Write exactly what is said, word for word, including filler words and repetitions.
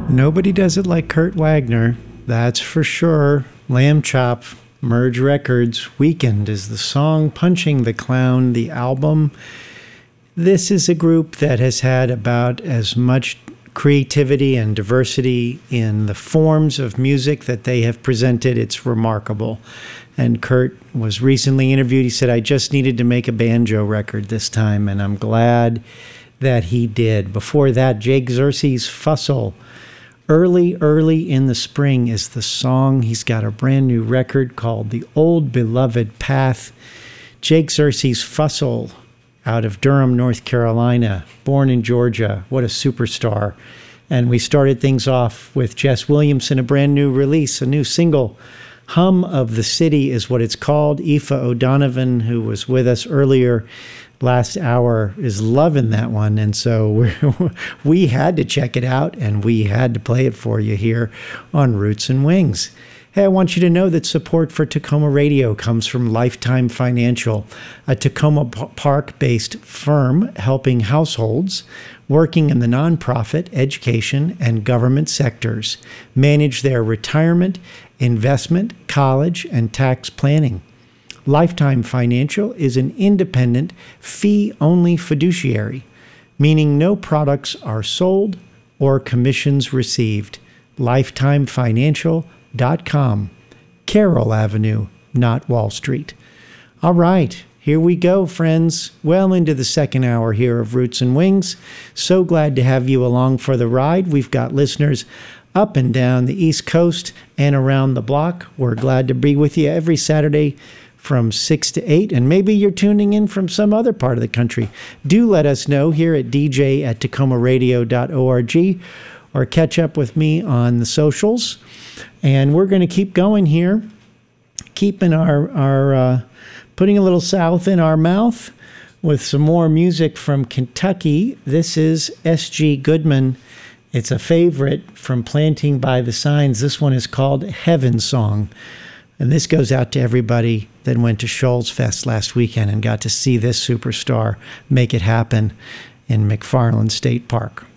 Nobody does it like Kurt Wagner, that's for sure. Lamb Chop, Merge Records, Weekend is the song, Punching the Clown, the album. This is a group that has had about as much creativity and diversity in the forms of music that they have presented. It's remarkable. And Kurt was recently interviewed. He said, I just needed to make a banjo record this time, and I'm glad that he did. Before that, Jake Xerxes Fussell. Early, early in the spring is the song. He's got a brand new record called The Old Beloved Path. Jake Xerxes Fussell, out of Durham, North Carolina, born in Georgia. What a superstar. And we started things off with Jess Williamson, a brand new release, a new single. Hum of the City is what it's called. Aoife O'Donovan, who was with us earlier last hour, is loving that one. And so we're, we had to check it out, and we had to play it for you here on Roots and Wings. Hey, I want you to know that support for Tacoma Radio comes from Lifetime Financial, a Tacoma Park-based firm helping households working in the nonprofit, education, and government sectors manage their retirement, investment, college, and tax planning. Lifetime Financial is an independent, fee-only fiduciary, meaning no products are sold or commissions received. Lifetime Financial Dot com. Carroll Avenue, not Wall Street. All right, here we go, friends. Well into the second hour here of Roots and Wings. So glad to have you along for the ride. We've got listeners up and down the East Coast and around the block. We're glad to be with you every Saturday from six to eight, and maybe you're tuning in from some other part of the country. Do let us know here at d j at tacoma radio dot org, or catch up with me on the socials. And we're going to keep going here, keeping our, our uh, putting a little South in our mouth with some more music from Kentucky. This is S G Goodman. It's a favorite from Planting by the Signs. This one is called Heaven Song. And this goes out to everybody that went to Shoals Fest last weekend and got to see this superstar make it happen in McFarland State Park.